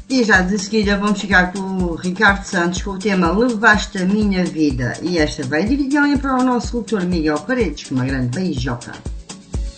E já de seguida vamos ficar com o Ricardo Santos com o tema Levaste a Minha Vida. E esta vai dividida para o nosso locutor Miguel Paredes, com uma grande beijoca.